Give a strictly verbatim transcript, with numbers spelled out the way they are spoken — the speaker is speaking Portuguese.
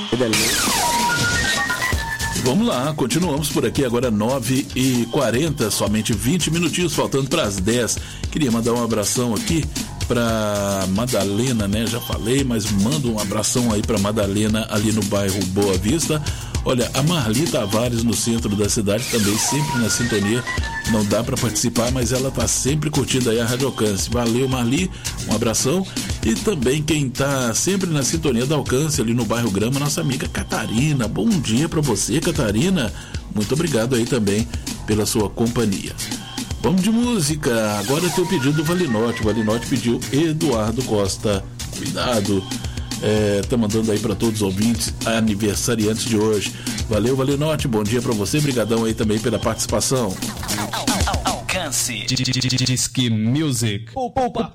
Vamos lá, continuamos por aqui, agora nove e quarenta, somente vinte minutinhos, faltando para as dez. Queria mandar um abração aqui para Madalena, né? Já falei, mas mando um abração aí para Madalena ali no bairro Boa Vista. Olha, a Marli Tavares no centro da cidade também sempre na sintonia. Não dá para participar, mas ela tá sempre curtindo aí a Rádio Alcance. Valeu, Marli, um abração. E também quem tá sempre na sintonia da Alcance ali no bairro Grama, nossa amiga Catarina. Bom dia para você, Catarina. Muito obrigado aí também pela sua companhia. Vamos de música. Agora tem o pedido do Valinote. O Valinote pediu Eduardo Costa. Cuidado. É, tá mandando aí para todos os ouvintes aniversariantes de hoje. Valeu, Valinote, bom dia para você, brigadão aí também pela participação. Alcance Disque Music. Poupa